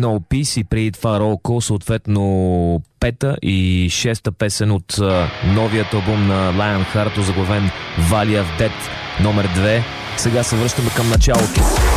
No Peace и преди това Roll Call, съответно пета и шеста песен от новият албум на Lionheart, озаглавен Valley of Death номер 2. Сега се връщаме към началото.